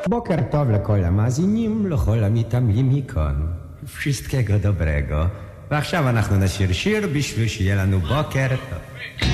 בוקר טוב לכל המאזינים, לכל המתאמנים מכאן. wszystkiego dobrego. ועכשיו אנחנו נשיר שיר בשביל שיהיה לנו בוקר טוב.